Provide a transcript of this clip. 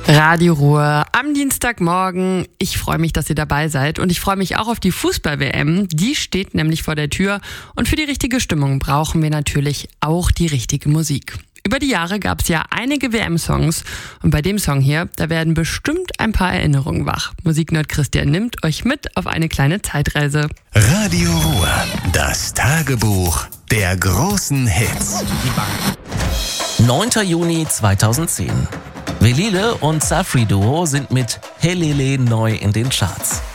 Radio Ruhr am Dienstagmorgen. Ich freue mich, dass ihr dabei seid und ich freue mich auch auf die Fußball-WM. Die steht nämlich vor der Tür und für die richtige Stimmung brauchen wir natürlich auch die richtige Musik. Über die Jahre gab es ja einige WM-Songs und bei dem Song hier, da werden bestimmt ein paar Erinnerungen wach. Musiknerd Christian nimmt euch mit auf eine kleine Zeitreise. Radio Ruhr, das Tagebuch der großen Hits. 9. Juni 2010. Velile und Safri Duo sind mit Helele neu in den Charts.